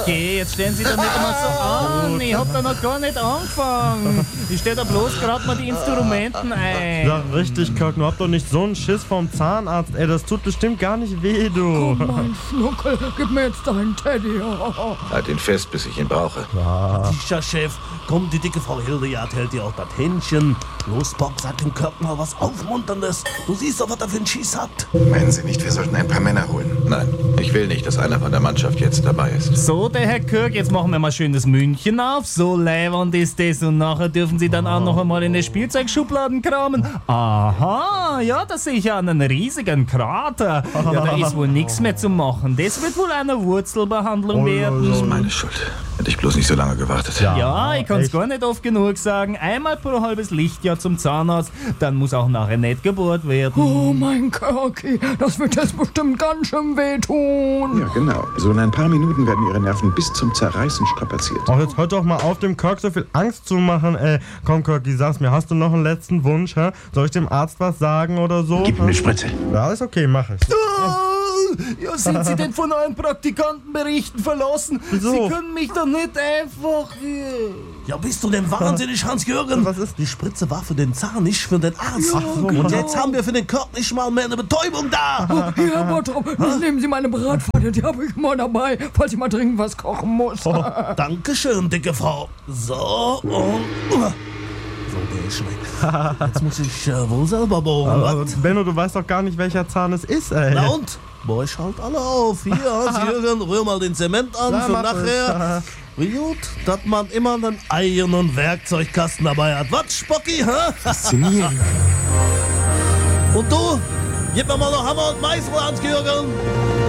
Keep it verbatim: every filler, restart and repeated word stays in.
Okay, jetzt stellen Sie doch nicht immer so an. Ich hab da noch gar nicht angefangen. Ich stell da bloß gerade mal die Instrumenten ein. Ja, richtig, Kirk. Du habt doch nicht so einen Schiss vom Zahnarzt. Ey, das tut bestimmt gar nicht weh, du. Oh, mein Schnuckel, gib mir jetzt deinen Teddy. Halt ihn fest, bis ich ihn brauche. Sicher, Chef. Komm, die dicke Frau Hildegard hält dir auch das Händchen. Los, Bock, sag dem Kirk mal was Aufmunterndes. Du siehst doch, was er für einen Schieß hat. Meinen Sie nicht, wir sollten ein paar Männer holen? Nein, ich will nicht, dass einer von der Mannschaft jetzt dabei ist. So, der Herr Kirk, jetzt machen wir mal schön das München auf. So leiwand ist das. Und nachher dürfen Sie dann auch noch einmal in die Spielzeugschubladen kramen. Aha, ja, da sehe ich ja einen riesigen Krater. Ja, da ist wohl nichts mehr zu machen. Das wird wohl eine Wurzelbehandlung werden. Das ist meine Schuld. Hätte ich bloß nicht so lange gewartet. Ja, ja ich kann es gar nicht oft genug sagen. Einmal pro halbes Lichtjahr zum Zahnarzt, dann muss auch nachher nicht gebohrt werden. Oh, mein Kirky, das wird jetzt bestimmt ganz schön wehtun. Ja, genau. So in ein paar Minuten werden Ihre Nerven bis zum Zerreißen strapaziert. Ach, jetzt hört doch mal auf, dem Kirk so viel Angst zu machen. Ey, komm, Kirky, sag's mir, hast du noch einen letzten Wunsch? Hä? Soll ich dem Arzt was sagen oder so? Gib ihm eine Spritze. Ja, ist okay, mach ich. Ja, sind Sie denn von euren Praktikantenberichten verlassen? Wieso? Sie können mich doch nicht einfach... Ja, bist du denn wahnsinnig, Hans-Jürgen? Was ist? Die Spritze war für den Zahn, nicht für den Arzt. Ach so, Und jetzt haben wir für den Kirk nicht mal mehr eine Betäubung da. Hier, Herr Bottrop, nehmen Sie meine Bratpfanne, die habe ich mal dabei, falls ich mal dringend was kochen muss. Dankeschön, dicke Frau. So, und... So, der ist weg. Jetzt muss ich äh, wohl selber bohren. Aber, Benno, du weißt doch gar nicht, welcher Zahn es ist, ey. Na und? Boah, ich halt alle auf. Hier, Hans-Jürgen, rühr mal den Zement an Ja, für mach nachher. Wie gut, dass man immer einen eisernen Werkzeugkasten dabei hat. Was, Spocki, hä? Faszinierend. Und du? Gib mir mal noch Hammer und Meißel, Hans-Jürgen.